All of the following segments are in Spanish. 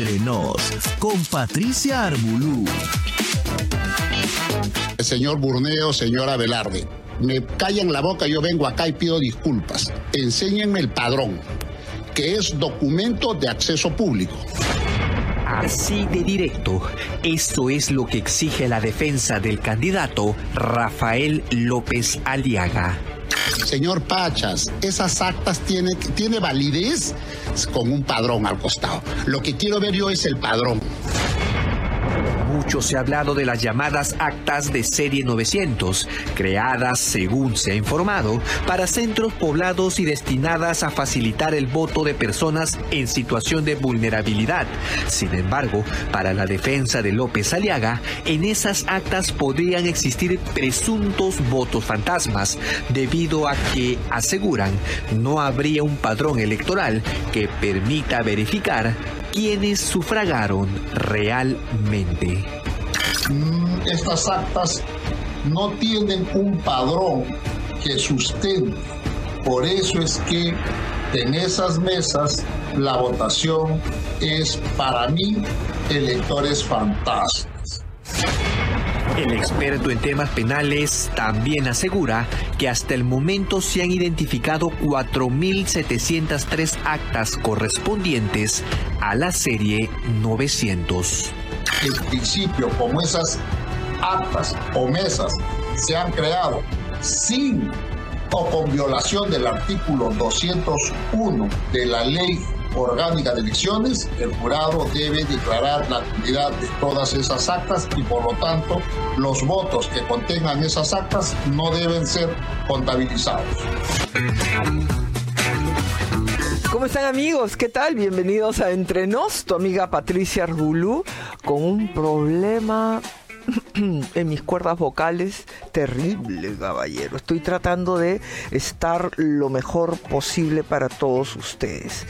Entre Nos, con Patricia Armbulú. Señor Burneo, señora Velarde, me callan la boca, yo vengo acá y pido disculpas. Enséñenme el padrón, que es documento de acceso público. Así de directo, esto es lo que exige la defensa del candidato Rafael López Aliaga. Señor Pachas, esas actas tiene validez con un padrón al costado. Lo que quiero ver yo es el padrón. Mucho se ha hablado de las llamadas actas de serie 900, creadas, según se ha informado, para centros poblados y destinadas a facilitar el voto de personas en situación de vulnerabilidad. Sin embargo, para la defensa de López Aliaga, en esas actas podrían existir presuntos votos fantasmas, debido a que, aseguran, no habría un padrón electoral que permita verificar quienes sufragaron realmente. Estas actas no tienen un padrón que sustente. Por eso es que en esas mesas la votación es, para mí, electores fantasmas. El experto en temas penales también asegura que hasta el momento se han identificado 4.703 actas correspondientes a la serie 900. En principio, como esas actas o mesas se han creado sin o con violación del artículo 201 de la Ley Orgánica de Elecciones, el jurado debe declarar la nulidad de todas esas actas y, por lo tanto, los votos que contengan esas actas no deben ser contabilizados. ¿Cómo están, amigos? ¿Qué tal? Bienvenidos a Entre Nos, tu amiga Patricia Armbulú, con un problema en mis cuerdas vocales terrible, caballero. Estoy tratando de estar lo mejor posible para todos ustedes.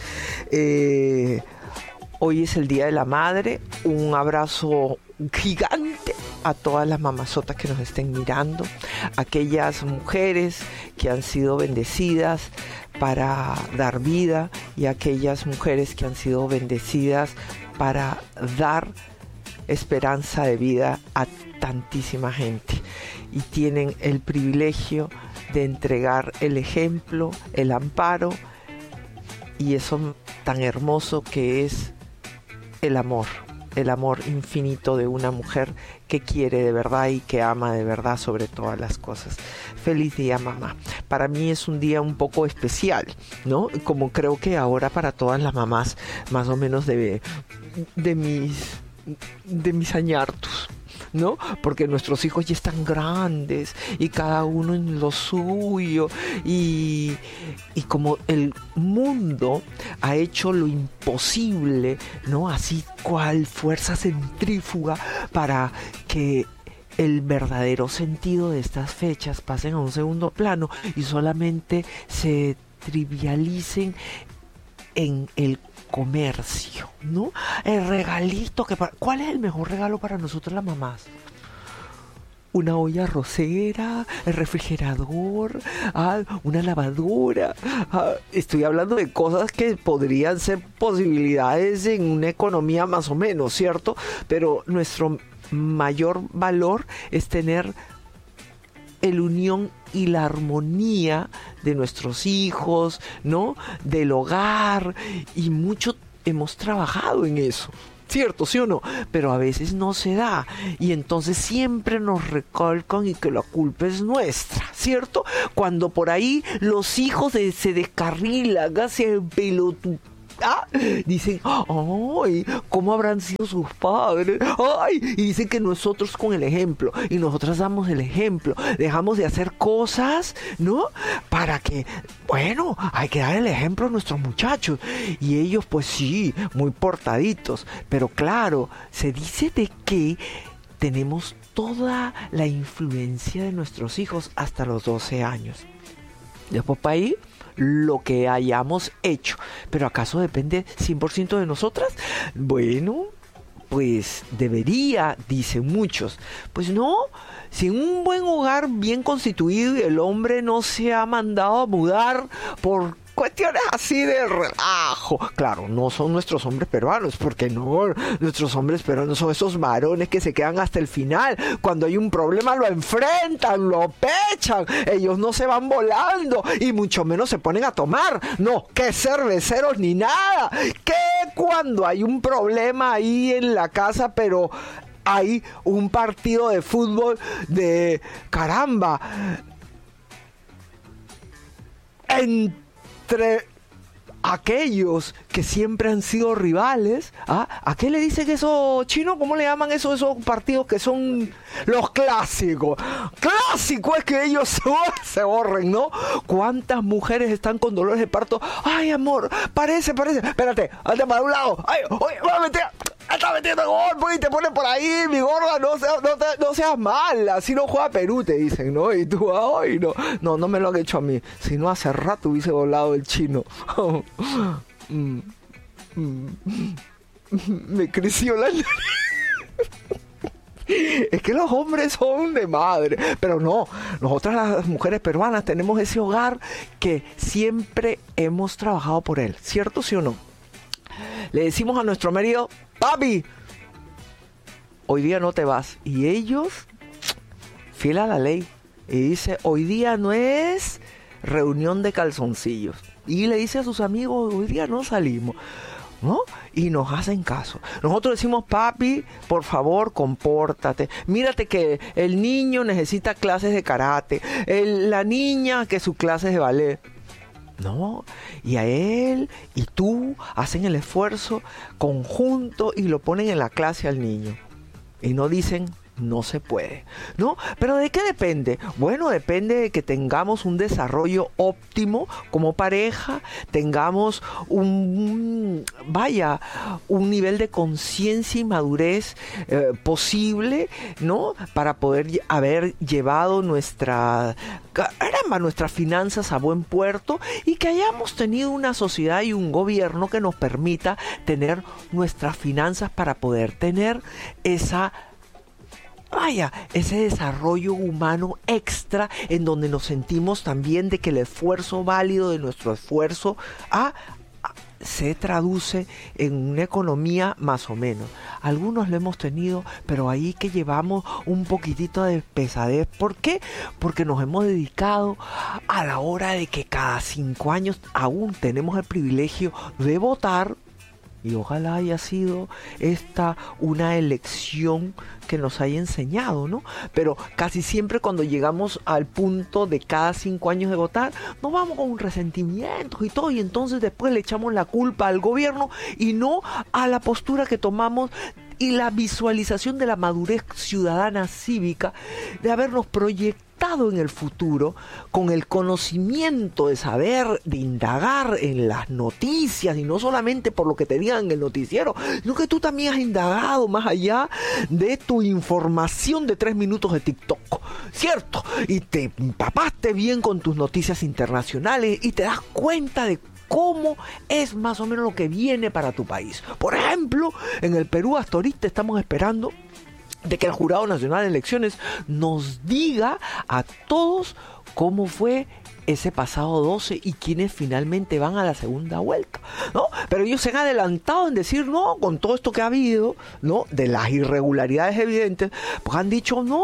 Hoy es el Día de la Madre. Un abrazo gigante a todas las mamazotas que nos estén mirando, aquellas mujeres que han sido bendecidas para dar vida y aquellas mujeres que han sido bendecidas para dar esperanza de vida a tantísima gente y tienen el privilegio de entregar el ejemplo, el amparo y eso tan hermoso que es el amor infinito de una mujer que quiere de verdad y que ama de verdad sobre todas las cosas. Feliz día, mamá. Para mí es un día un poco especial, ¿no? Como creo que ahora para todas las mamás más o menos de mis añartos, ¿no? Porque nuestros hijos ya están grandes y cada uno en lo suyo y como el mundo ha hecho lo imposible, ¿no? Así cual fuerza centrífuga para que el verdadero sentido de estas fechas pasen a un segundo plano y solamente se trivialicen en el comercio, ¿no? El regalito ¿cuál es el mejor regalo para nosotros las mamás? Una olla arrocera, el refrigerador, una lavadora. Estoy hablando de cosas que podrían ser posibilidades en una economía más o menos, ¿cierto? Pero nuestro mayor valor es tener el unión y la armonía de nuestros hijos, ¿no? Del hogar, y mucho hemos trabajado en eso, ¿cierto? ¿Sí o no? Pero a veces no se da, y entonces siempre nos recalcan y que la culpa es nuestra, ¿cierto? Cuando por ahí los hijos se descarrilan, se dicen, ay, ¿cómo habrán sido sus padres? Ay, y dicen que nosotros con el ejemplo, y nosotras damos el ejemplo, dejamos de hacer cosas, ¿no? Para que, bueno, hay que dar el ejemplo a nuestros muchachos, y ellos pues sí, muy portaditos, pero claro, se dice de que tenemos toda la influencia de nuestros hijos hasta los 12 años. Después para ahí, lo que hayamos hecho. ¿Pero acaso depende 100% de nosotras? Bueno, pues debería, dicen muchos. Pues no, si en un buen hogar bien constituido y el hombre no se ha mandado a mudar por cuestiones así de relajo. Claro, no son nuestros hombres peruanos, porque no, nuestros hombres peruanos son esos varones que se quedan hasta el final. Cuando hay un problema lo enfrentan, lo pechan. Ellos no se van volando y mucho menos se ponen a tomar. No, que cerveceros ni nada. Que cuando hay un problema ahí en la casa, pero hay un partido de fútbol de caramba entre aquellos que siempre han sido rivales. ¿A qué le dicen eso, chino? ¿Cómo le llaman esos partidos que son los clásicos? Clásico es que ellos se borren, ¿no? ¿Cuántas mujeres están con dolores de parto? Ay, amor, parece, espérate, anda para un lado. Ay, oye, voy a meter, está metiendo gol, y te pones por ahí, mi gorda, no seas mala, si no juega Perú, te dicen, ¿no? Y tú, ay, no me lo han hecho a mí, si no hace rato hubiese volado el chino. Me creció la nariz. Es que los hombres son de madre, pero no, nosotras las mujeres peruanas tenemos ese hogar que siempre hemos trabajado por él, ¿cierto, sí o no? Le decimos a nuestro marido, papi, hoy día no te vas, y ellos, fiel a la ley, y dice, hoy día no es reunión de calzoncillos, y le dice a sus amigos, hoy día no salimos, ¿no? Y nos hacen caso. Nosotros decimos, papi, por favor, compórtate. Mírate que el niño necesita clases de karate, la niña que sus clases de ballet. No, y a él y tú hacen el esfuerzo conjunto y lo ponen en la clase al niño. Y no dicen, no se puede, ¿no? ¿Pero de qué depende? Bueno, depende de que tengamos un desarrollo óptimo como pareja, tengamos un nivel de conciencia y madurez posible, ¿no? Para poder haber llevado nuestras finanzas a buen puerto y que hayamos tenido una sociedad y un gobierno que nos permita tener nuestras finanzas para poder tener ese desarrollo humano extra en donde nos sentimos también de que el esfuerzo válido de nuestro esfuerzo se traduce en una economía más o menos. Algunos lo hemos tenido, pero ahí que llevamos un poquitito de pesadez. ¿Por qué? Porque nos hemos dedicado a la hora de que cada 5 años aún tenemos el privilegio de votar. Y ojalá haya sido esta una elección que nos haya enseñado, ¿no? Pero casi siempre cuando llegamos al punto de cada 5 años de votar, nos vamos con resentimientos y todo, y entonces después le echamos la culpa al gobierno y no a la postura que tomamos y la visualización de la madurez ciudadana cívica, de habernos proyectado en el futuro con el conocimiento de saber, de indagar en las noticias, y no solamente por lo que te digan en el noticiero, sino que tú también has indagado más allá de tu información de 3 minutos de TikTok, ¿cierto? Y te empapaste bien con tus noticias internacionales y te das cuenta de cómo es más o menos lo que viene para tu país. Por ejemplo, en el Perú hasta ahorita estamos esperando de que el Jurado Nacional de Elecciones nos diga a todos cómo fue ese pasado 12 y quiénes finalmente van a la segunda vuelta, ¿no? Pero ellos se han adelantado en decir, no, con todo esto que ha habido, ¿no? De las irregularidades evidentes, pues han dicho, no,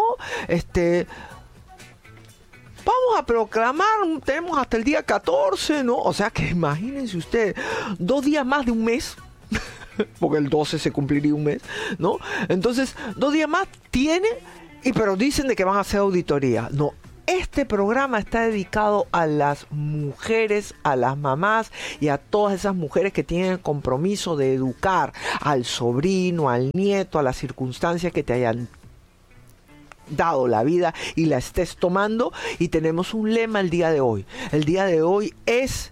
vamos a proclamar, tenemos hasta el día 14, ¿no? O sea que imagínense ustedes, 2 días más de un mes, porque el 12 se cumpliría un mes, ¿no? Entonces, 2 días más tienen, pero dicen de que van a hacer auditoría. No, este programa está dedicado a las mujeres, a las mamás y a todas esas mujeres que tienen el compromiso de educar al sobrino, al nieto, a las circunstancias que te hayan dado la vida y la estés tomando. Y tenemos un lema el día de hoy. El día de hoy es: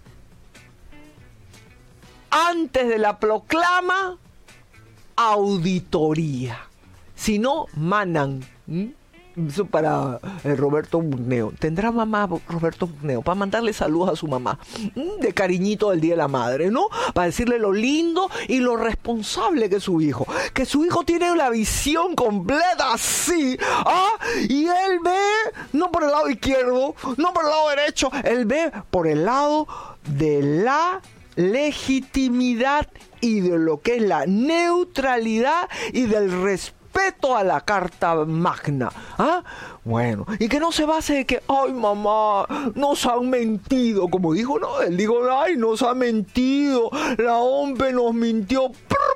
antes de la proclama, auditoría. Si no, manan. Eso para Roberto Burneo. ¿Tendrá mamá Roberto Burneo? Para mandarle saludos a su mamá. De cariñito del Día de la Madre, ¿no? Para decirle lo lindo y lo responsable que es su hijo. Que su hijo tiene la visión completa así. Y él ve, no por el lado izquierdo, no por el lado derecho. Él ve por el lado de la legitimidad y de lo que es la neutralidad y del respeto a la Carta Magna. ¿Ah? Bueno, y que no se base de que, ay mamá, nos han mentido, como dijo, no, él dijo, ay, nos ha mentido, la hombre nos mintió,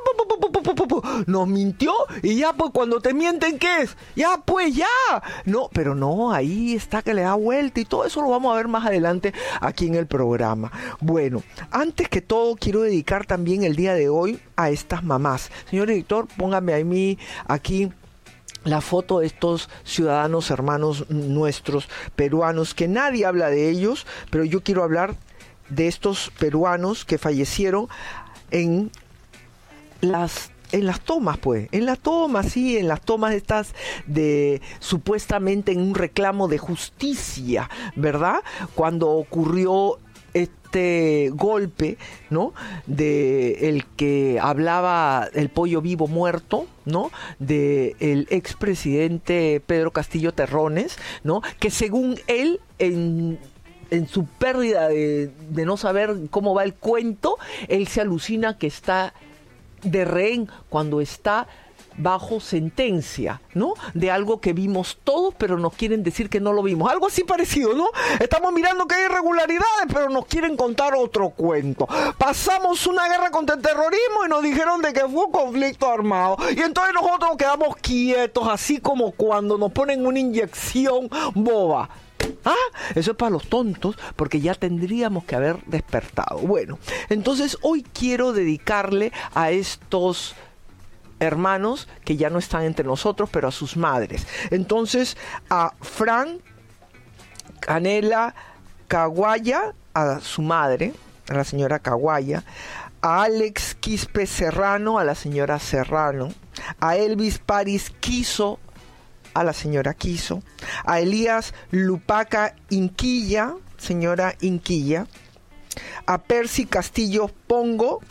nos mintió, y ya pues cuando te mienten, ¿qué es? Ya pues ya, no, pero no, ahí está que le da vuelta y todo eso lo vamos a ver más adelante aquí en el programa. Bueno, antes que todo quiero dedicar también el día de hoy a estas mamás. Señor editor, póngame a mí aquí la foto de estos ciudadanos hermanos nuestros peruanos, que nadie habla de ellos, pero yo quiero hablar de estos peruanos que fallecieron en las tomas, pues, en las tomas estas de supuestamente en un reclamo de justicia, ¿verdad? Cuando ocurrió este golpe, ¿no? De el que hablaba el pollo vivo muerto, ¿no? De el expresidente Pedro Castillo Terrones, ¿no? Que según él, en su pérdida de no saber cómo va el cuento, él se alucina que está de rehén cuando está bajo sentencia, ¿no? De algo que vimos todos, pero nos quieren decir que no lo vimos. Algo así parecido, ¿no? Estamos mirando que hay irregularidades, pero nos quieren contar otro cuento. Pasamos una guerra contra el terrorismo y nos dijeron de que fue un conflicto armado. Y entonces nosotros quedamos quietos, así como cuando nos ponen una inyección boba. ¿Ah? Eso es para los tontos, porque ya tendríamos que haber despertado. Bueno, entonces hoy quiero dedicarle a estos hermanos que ya no están entre nosotros, pero a sus madres. Entonces, a Fran Canela Caguaya, a su madre, a la señora Caguaya, a Alex Quispe Serrano, a la señora Serrano, a Elvis Paris Quiso, a la señora Quiso, a Elías Lupaca Inquilla, señora Inquilla, a Percy Castillo Pongo,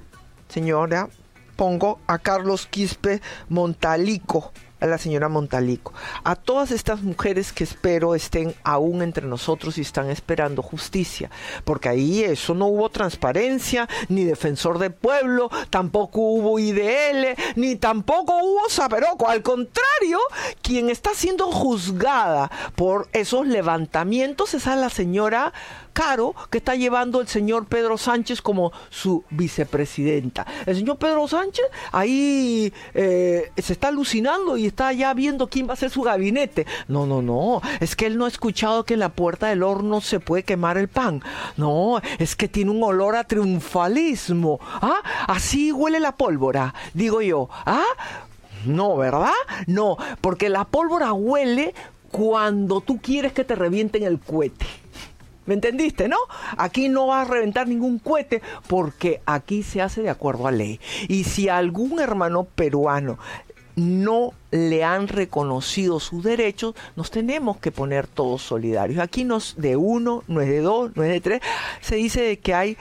señora Pongo, a Carlos Quispe Montalico, a la señora Montalico, a todas estas mujeres que espero estén aún entre nosotros y están esperando justicia, porque ahí eso no hubo transparencia, ni defensor del pueblo, tampoco hubo IDL, ni tampoco hubo Saperoco. Al contrario, quien está siendo juzgada por esos levantamientos es a la señora Caro, que está llevando el señor Pedro Sánchez como su vicepresidenta. El señor Pedro Sánchez ahí se está alucinando y está ya viendo quién va a ser su gabinete. No, es que él no ha escuchado que en la puerta del horno se puede quemar el pan. No, es que tiene un olor a triunfalismo. ¿Ah? Así huele la pólvora, digo yo. ¿Ah? No, ¿verdad? No, porque la pólvora huele cuando tú quieres que te revienten el cohete. ¿Me entendiste, no? Aquí no va a reventar ningún cohete porque aquí se hace de acuerdo a ley. Y si a algún hermano peruano no le han reconocido sus derechos, nos tenemos que poner todos solidarios. Aquí no es de uno, no es de dos, no es de tres. Se dice de que hay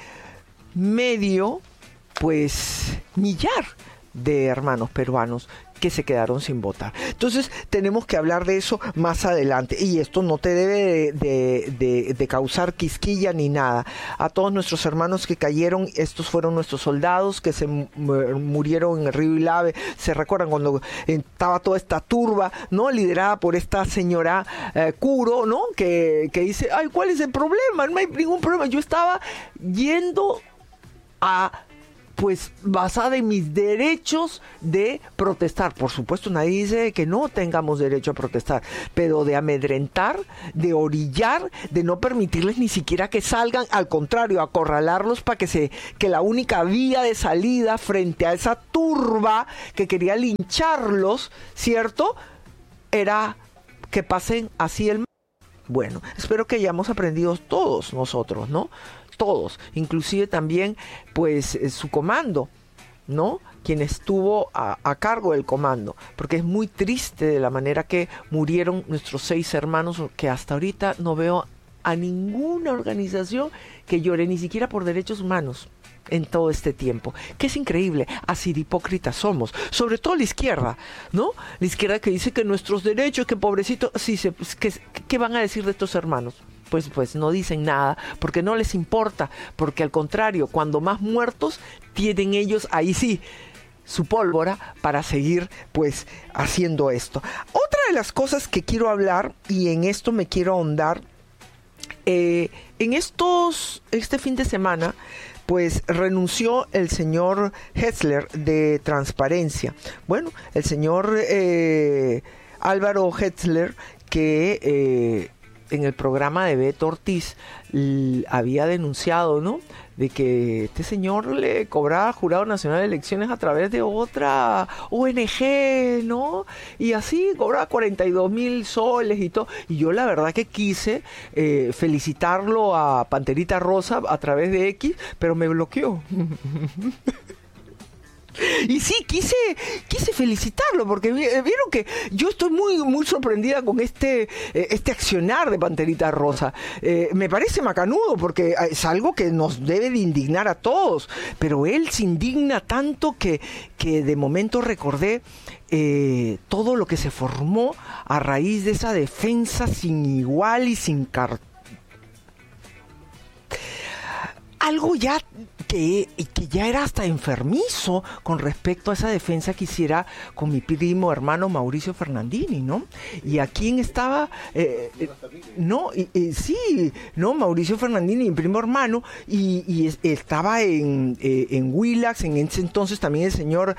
medio, pues, millar de hermanos peruanos que se quedaron sin votar. Entonces tenemos que hablar de eso más adelante, y esto no te debe de causar quisquilla ni nada. A todos nuestros hermanos que cayeron, estos fueron nuestros soldados que se murieron en el río Ilave. Se recuerdan cuando estaba toda esta turba, ¿no? Liderada por esta señora Curo, ¿no? Que dice, ay, ¿cuál es el problema? No hay ningún problema. Yo estaba yendo a, pues, basada en mis derechos de protestar. Por supuesto, nadie dice que no tengamos derecho a protestar, pero de amedrentar, de orillar, de no permitirles ni siquiera que salgan, al contrario, acorralarlos para que la única vía de salida frente a esa turba que quería lincharlos, ¿cierto?, era que pasen así el... Bueno, espero que hayamos aprendido todos nosotros, ¿no? Todos, inclusive también pues su comando, ¿no? Quien estuvo a cargo del comando, porque es muy triste de la manera que murieron nuestros 6 hermanos, que hasta ahorita no veo a ninguna organización que llore, ni siquiera por derechos humanos, en todo este tiempo, que es increíble. Así de hipócritas somos, sobre todo la izquierda, ¿no? La izquierda que dice que nuestros derechos, que pobrecitos, sí, ¿qué van a decir de estos hermanos? pues no dicen nada, porque no les importa, porque al contrario, cuando más muertos tienen ellos, ahí sí, su pólvora para seguir pues haciendo esto. Otra de las cosas que quiero hablar, y en esto me quiero ahondar, este fin de semana pues renunció el señor Hessler de Transparencia. Bueno, el señor Álvaro Hessler, que en el programa de Beto Ortiz había denunciado, ¿no?, de que este señor le cobraba al Jurado Nacional de Elecciones a través de otra ONG, ¿no? Y así cobraba 42,000 soles y todo. Y yo la verdad que quise felicitarlo a Panterita Rosa a través de X, pero me bloqueó. Y sí, quise felicitarlo, porque vieron que yo estoy muy sorprendida con este accionar de Panterita Rosa. Me parece macanudo, porque es algo que nos debe de indignar a todos, pero él se indigna tanto que de momento recordé todo lo que se formó a raíz de esa defensa sin igual y sin algo ya que ya era hasta enfermizo con respecto a esa defensa que hiciera con mi primo hermano Mauricio Fernandini, ¿no? Y a quién estaba, Mauricio Fernandini, mi primo hermano, y estaba en Willax, en ese entonces también el señor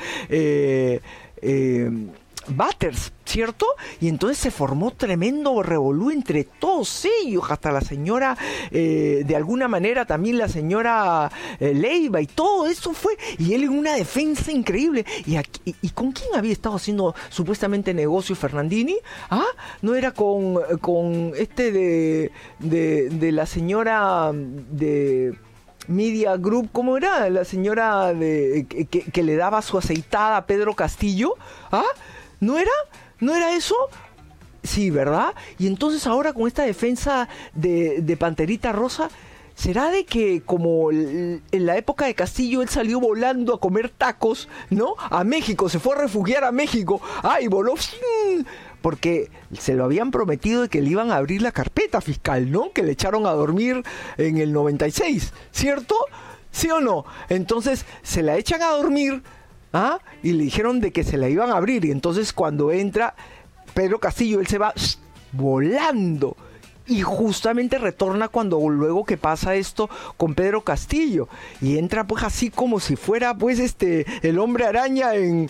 Batters, ¿cierto? Y entonces se formó tremendo revolú entre todos ellos, hasta la señora, de alguna manera también la señora Leiva, y todo eso fue, y él en una defensa increíble. ¿Y con quién había estado haciendo supuestamente negocio Fernandini? ¿No era con de la señora de Media Group? ¿Cómo era? La señora que le daba su aceitada a Pedro Castillo. ¿No era eso? Sí, ¿verdad? Y entonces ahora con esta defensa de Panterita Rosa, ¿será de que como en la época de Castillo él salió volando a comer tacos, ¿no?, a México, se fue a refugiar a México, y voló, porque se lo habían prometido de que le iban a abrir la carpeta fiscal, ¿no?, que le echaron a dormir en el 96, ¿cierto? ¿Sí o no? Entonces se la echan a dormir, y le dijeron de que se la iban a abrir, y entonces cuando entra Pedro Castillo, él se va volando, y justamente retorna cuando luego que pasa esto con Pedro Castillo, y entra pues así como si fuera pues el hombre araña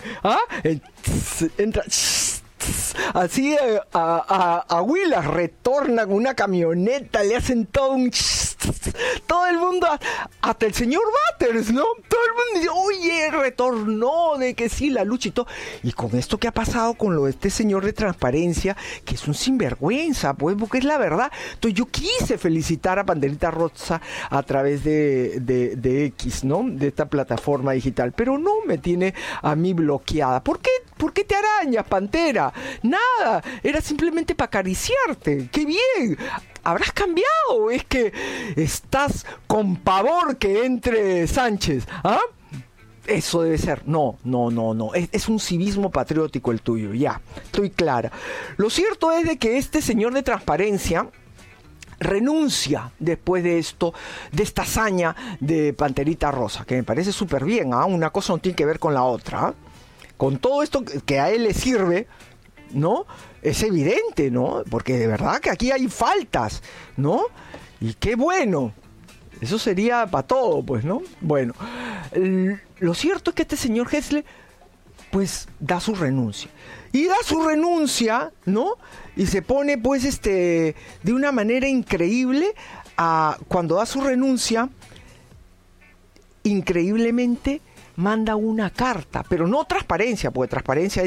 entra así a Willax, retorna con una camioneta, le hacen todo el mundo, hasta el señor Batters, ¿no? Todo el mundo dice, oye, retornó, de que sí, la lucha y todo. Y con esto que ha pasado con lo de este señor de Transparencia, que es un sinvergüenza, pues, porque es la verdad. Entonces yo quise felicitar a Panterita Rosa a través de X, ¿no?, de esta plataforma digital, pero no me tiene a mí bloqueada. ¿Por qué te arañas, Pantera? Nada, era simplemente para acariciarte. ¡Qué bien! Habrás cambiado, es que estás con pavor que entre Sánchez, Eso debe ser. No. Es un civismo patriótico el tuyo, ya, estoy clara. Lo cierto es de que este señor de Transparencia renuncia después de esto, de esta hazaña de Panterita Rosa, que me parece súper bien, una cosa no tiene que ver con la otra, Con todo esto que a él le sirve, ¿no? Es evidente, ¿no? Porque de verdad que aquí hay faltas, ¿no? Y qué bueno. Eso sería para todo, pues, ¿no? Bueno, lo cierto es que este señor Hessler, pues, da su renuncia. Y da su renuncia, ¿no? Y se pone, pues, de una manera increíble, cuando da su renuncia, increíblemente manda una carta, pero no Transparencia, porque Transparencia